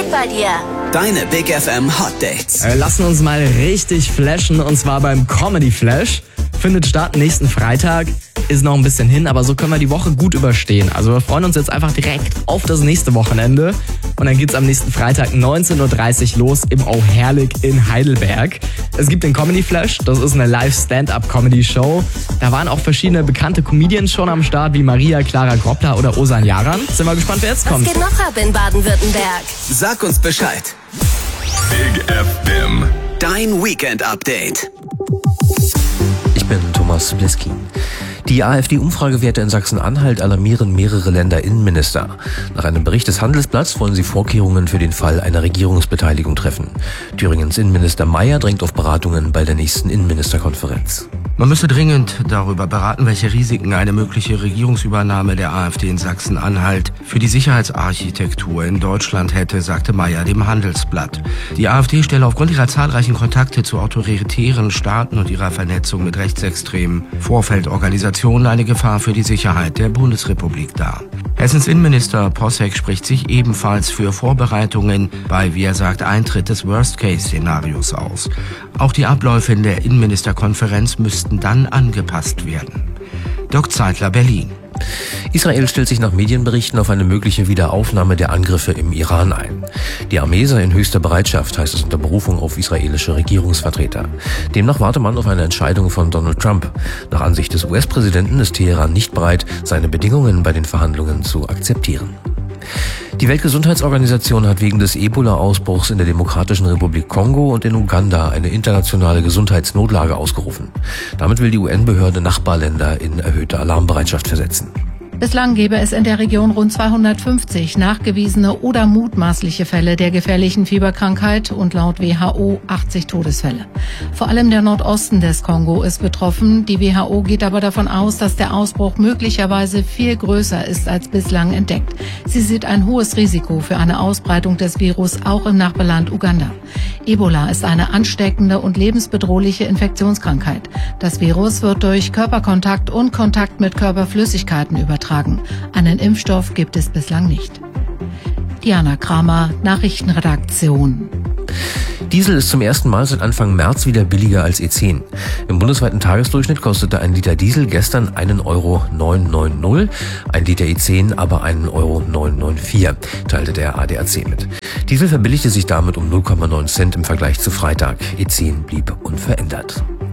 bei dir? Deine Big FM Hot Dates. Lassen uns mal richtig flashen, und zwar beim Comedy Flash. Findet statt nächsten Freitag. Ist noch ein bisschen hin, aber so können wir die Woche gut überstehen. Also wir freuen uns jetzt einfach direkt auf das nächste Wochenende. Und dann geht's am nächsten Freitag 19.30 Uhr los im O'Herlick in Heidelberg. Es gibt den Comedy Flash, das ist eine Live-Stand-Up-Comedy-Show. Da waren auch verschiedene bekannte Comedians schon am Start, wie Maria Clara Groppler oder Ozan Yaran. Sind wir gespannt, wer jetzt kommt. Was geht noch ab in Baden-Württemberg? Sag uns Bescheid. Big FM. Dein Weekend-Update. Ich bin Thomas Bliski. Die AfD-Umfragewerte in Sachsen-Anhalt alarmieren mehrere Länderinnenminister. Nach einem Bericht des Handelsblatts wollen sie Vorkehrungen für den Fall einer Regierungsbeteiligung treffen. Thüringens Innenminister Mayer drängt auf Beratungen bei der nächsten Innenministerkonferenz. Man müsse dringend darüber beraten, welche Risiken eine mögliche Regierungsübernahme der AfD in Sachsen-Anhalt für die Sicherheitsarchitektur in Deutschland hätte, sagte Mayer dem Handelsblatt. Die AfD stelle aufgrund ihrer zahlreichen Kontakte zu autoritären Staaten und ihrer Vernetzung mit rechtsextremen Vorfeldorganisationen eine Gefahr für die Sicherheit der Bundesrepublik dar. Hessens Innenminister Posseck spricht sich ebenfalls für Vorbereitungen bei, wie er sagt, Eintritt des Worst-Case-Szenarios aus. Auch die Abläufe in der Innenministerkonferenz müssten dann angepasst werden. Dirk Zeitler, Berlin. Israel stellt sich nach Medienberichten auf eine mögliche Wiederaufnahme der Angriffe im Iran ein. Die Armee sei in höchster Bereitschaft, heißt es unter Berufung auf israelische Regierungsvertreter. Demnach warte man auf eine Entscheidung von Donald Trump. Nach Ansicht des US-Präsidenten ist Teheran nicht bereit, seine Bedingungen bei den Verhandlungen zu akzeptieren. Die Weltgesundheitsorganisation hat wegen des Ebola-Ausbruchs in der Demokratischen Republik Kongo und in Uganda eine internationale Gesundheitsnotlage ausgerufen. Damit will die UN-Behörde Nachbarländer in erhöhte Alarmbereitschaft versetzen. Bislang gäbe es in der Region rund 250 nachgewiesene oder mutmaßliche Fälle der gefährlichen Fieberkrankheit und laut WHO 80 Todesfälle. Vor allem der Nordosten des Kongo ist betroffen. Die WHO geht aber davon aus, dass der Ausbruch möglicherweise viel größer ist als bislang entdeckt. Sie sieht ein hohes Risiko für eine Ausbreitung des Virus auch im Nachbarland Uganda. Ebola ist eine ansteckende und lebensbedrohliche Infektionskrankheit. Das Virus wird durch Körperkontakt und Kontakt mit Körperflüssigkeiten übertragen. Einen Impfstoff gibt es bislang nicht. Diana Kramer, Nachrichtenredaktion. Diesel ist zum ersten Mal seit Anfang März wieder billiger als E10. Im bundesweiten Tagesdurchschnitt kostete ein Liter Diesel gestern 1,990 €, ein Liter E10 aber 1,994 €, teilte der ADAC mit. Diesel verbilligte sich damit um 0,9 Cent im Vergleich zu Freitag. E10 blieb unverändert.